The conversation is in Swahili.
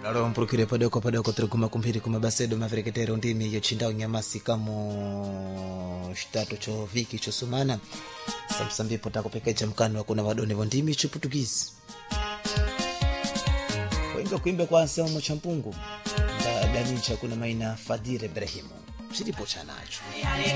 Alo mpurukire padoko turukuma kumpiri kuma basedo mavreketero ndimi yochinda unyamasi kamo shitato cho viki cho sumana samsambi pota kupekecha mkano kuna wadone ndimi cho Portuguese wenga kuimbe kwa anselmo champungu ndaganisha kuna maina Fadire Ibrahimu silipo chanacho